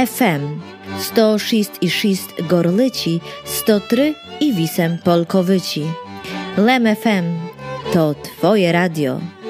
FM 106,6 Gorlici, 103 i Wisem Polkowyci. Lem FM to Twoje radio.